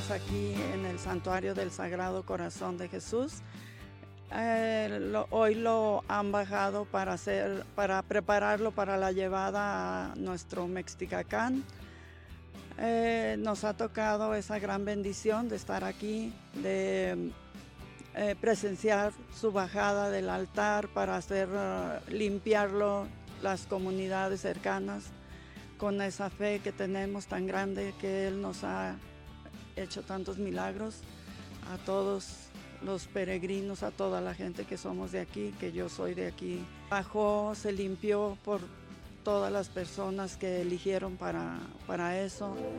estamos aquí en el Santuario del Sagrado Corazón de Jesús. Hoy lo han bajado para prepararlo para la llevada a nuestro Mexticacán. Nos ha tocado esa gran bendición de estar aquí, de presenciar su bajada del altar para limpiarlo las comunidades cercanas con esa fe que tenemos tan grande que Él nos ha hecho tantos milagros a todos los peregrinos, a toda la gente que somos de aquí, que yo soy de aquí. Bajó, se limpió por todas las personas que eligieron para eso.